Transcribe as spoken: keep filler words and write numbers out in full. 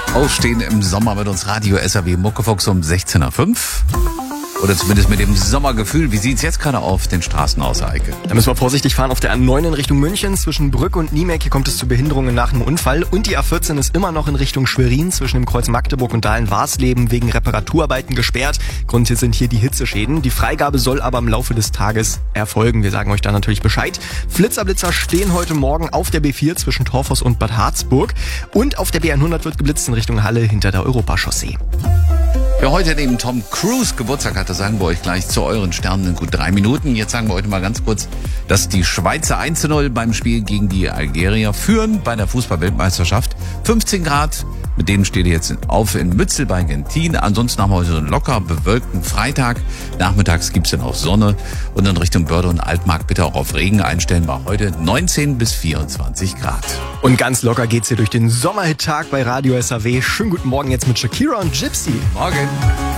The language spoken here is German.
Aufstehen im Sommer mit uns Radio S R W Muckefuchs um sechzehn Uhr fünf. Oder zumindest mit dem Sommergefühl. Wie sieht's jetzt gerade auf den Straßen aus, Eike? Da müssen wir vorsichtig fahren auf der A neun in Richtung München. Zwischen Brück und Niemek, hier kommt es zu Behinderungen nach einem Unfall. Und die A vierzehn ist immer noch in Richtung Schwerin zwischen dem Kreuz Magdeburg und Dahlen-Warsleben wegen Reparaturarbeiten gesperrt. Grund hier sind hier die Hitzeschäden. Die Freigabe soll aber im Laufe des Tages erfolgen. Wir sagen euch da natürlich Bescheid. Flitzer-Blitzer stehen heute Morgen auf der B vier zwischen Torfhaus und Bad Harzburg. Und auf der B hundert wird geblitzt in Richtung Halle hinter der Europachaussee. Wer heute neben Tom Cruise Geburtstag hatte, sagen wir euch gleich zu euren Sternen in gut drei Minuten. Jetzt sagen wir heute mal ganz kurz, dass die Schweizer eins zu null beim Spiel gegen die Algerier führen bei der Fußball-Weltmeisterschaft. fünfzehn Grad, mit denen steht ihr jetzt auf in Mützel bei Gentin. Ansonsten haben wir heute so einen locker bewölkten Freitag. Nachmittags gibt's dann auch Sonne und in Richtung Börde und Altmark bitte auch auf Regen einstellen. War heute neunzehn bis vierundzwanzig Grad. Und ganz locker geht's hier durch den Sommerhit-Tag bei Radio S R W. Schönen guten Morgen jetzt mit Shakira und Gypsy. Morgen.